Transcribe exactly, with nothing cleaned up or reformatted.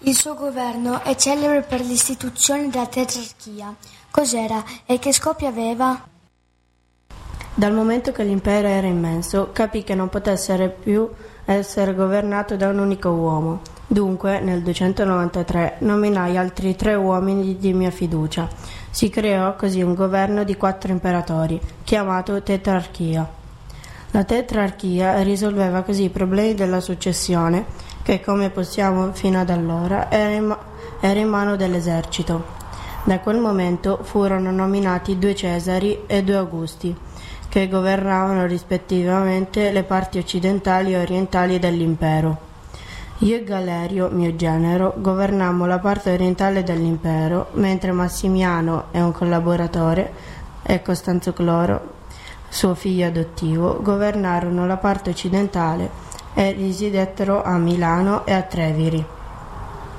Il suo governo è celebre per l'istituzione della tetrarchia. Cos'era e che scopi aveva? Dal momento che l'impero era immenso, capì che non potesse più essere governato da un unico uomo. Dunque, nel duecentonovantatré, nominai altri tre uomini di mia fiducia. Si creò così un governo di quattro imperatori, chiamato tetrarchia. La tetrarchia risolveva così i problemi della successione, che come possiamo fino ad allora era in, ma- era in mano dell'esercito. Da quel momento furono nominati due Cesari e due Augusti, che governavano rispettivamente le parti occidentali e orientali dell'impero. Io e Galerio, mio genero, governammo la parte orientale dell'impero, mentre Massimiano e un collaboratore, e Costanzo Cloro, suo figlio adottivo, governarono la parte occidentale e risiedettero a Milano e a Treviri.